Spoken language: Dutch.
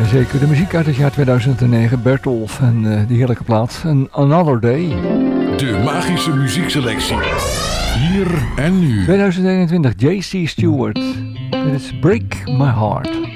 En zeker de muziek uit het jaar 2009, Bertolf en die heerlijke plaat, Another Day. De magische muziekselectie. Hier en nu. 2021, J.C. Stewart. Dit is Break My Heart.